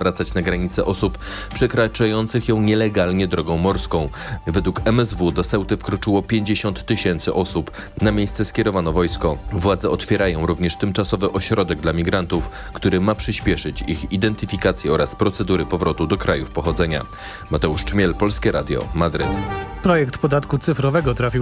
zawracać na granicę osób przekraczających ją nielegalnie drogą morską. Według MSW do Ceuty wkroczyło 50 000 osób. Na miejsce skierowano wojsko. Władze otwierają również tymczasowy ośrodek dla migrantów, który ma przyspieszyć ich identyfikację oraz procedury powrotu do krajów pochodzenia. Mateusz Czmiel, Polskie Radio, Madryt. Projekt podatku cyfrowego trafił